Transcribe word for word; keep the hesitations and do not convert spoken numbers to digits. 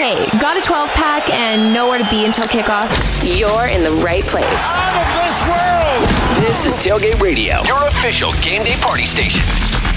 Hey, got a twelve-pack and nowhere to be until kickoff? You're in the right place. Out of this world! This is Tailgate Radio, your official game day party station.